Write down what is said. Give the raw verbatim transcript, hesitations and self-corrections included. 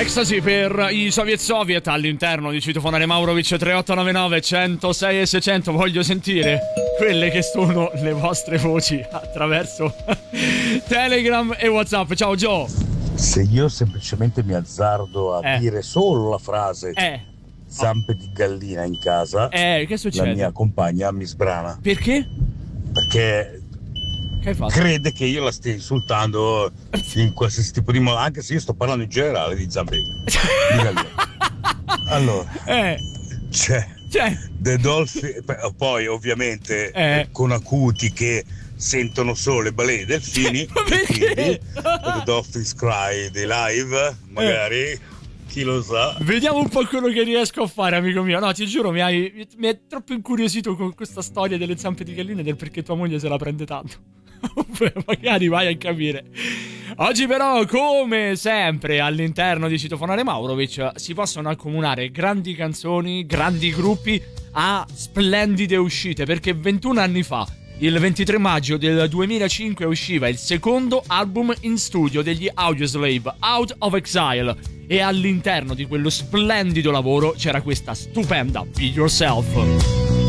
Ecstasy per i Soviet Soviet all'interno di Citofonare Maurovic. Tre otto nove nove uno zero sei e seicento. Voglio sentire quelle che sono le vostre voci attraverso Telegram e WhatsApp. Ciao Gio. Se io semplicemente mi azzardo a Eh. dire solo la frase Eh, zampe di gallina in casa, eh, che la succede? mia compagna mi sbrana Perché? perché Che hai fatto? crede che io la stia insultando in qualsiasi tipo di modo, anche se io sto parlando in generale di zampe di gallina. Allora, Eh, c'è cioè, The Dolphin, poi ovviamente Eh. con acuti che sentono solo le balene e i delfini, Ma e perché? quindi The Dolphins Cry dei live, magari, chi lo sa. vediamo un po' quello che riesco a fare, amico mio. No, ti giuro, mi hai, mi hai troppo incuriosito con questa storia delle zampe di gallina e del perché tua moglie se la prende tanto. Beh, magari vai a capire. Oggi però, come sempre, all'interno di Citofonare Maurovic si possono accomunare grandi canzoni, grandi gruppi a splendide uscite, perché ventuno anni fa, il ventitré maggio del duemilacinque, usciva il secondo album in studio degli Audioslave, Out of Exile, e all'interno di quello splendido lavoro c'era questa stupenda Be Yourself.